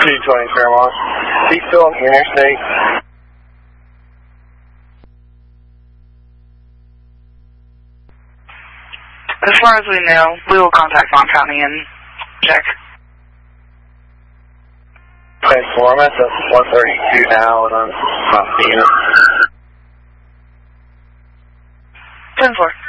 220 Fairmont. Is he still on the interstate? As far as we know, we will contact Vaughn County and check. Okay, so I'm at the 132 now, and I'm not seeing it. 10-4.